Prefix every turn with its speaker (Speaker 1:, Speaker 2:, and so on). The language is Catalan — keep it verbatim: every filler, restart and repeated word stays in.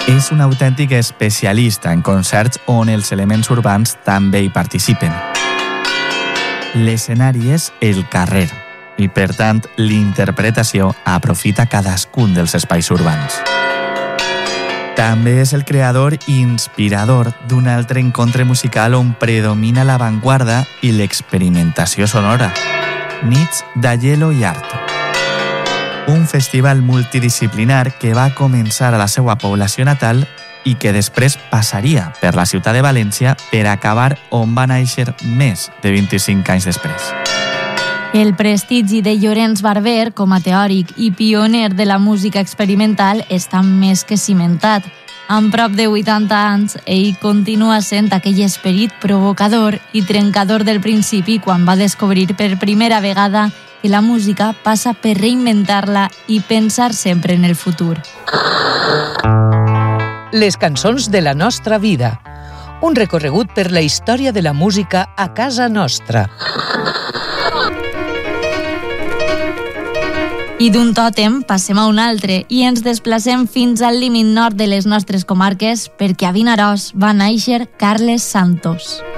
Speaker 1: És un autèntic especialista en concerts on els elements urbans també hi participen. L'escenari és el carrer i, per tant, l'interpretació aprofita cadascun dels espais urbans. També és el creador i inspirador d'un altre encontre musical on predomina l'avantguarda i l'experimentació sonora, Nits de Hielo i Art. Un festival multidisciplinar que va començar a la seva població natal i que després passaria per la ciutat de València per acabar on va néixer més de vint-i-cinc anys després.
Speaker 2: El prestigi de Llorenç Barber com a teòric i pioner de la música experimental està més que cimentat. Amb prop de vuitanta anys, ell continua sent aquell esperit provocador i trencador del principi quan va descobrir per primera vegada que la música passa per reinventar-la i pensar sempre en el futur.
Speaker 3: Les cançons de la nostra vida. Un recorregut per la història de la música a casa nostra.
Speaker 2: I d'un tòtem passem a un altre i ens desplacem fins al límit nord de les nostres comarques perquè a Vinaròs va néixer Carles Santos.